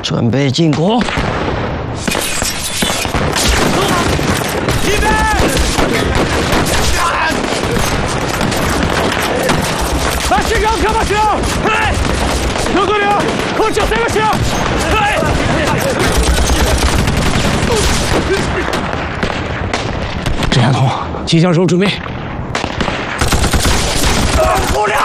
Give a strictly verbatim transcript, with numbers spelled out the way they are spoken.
准备进攻。 预备！把士兵看把枪！嘿，刘司令，快叫三个枪！嘿，郑亚彤，机枪手准备。不了！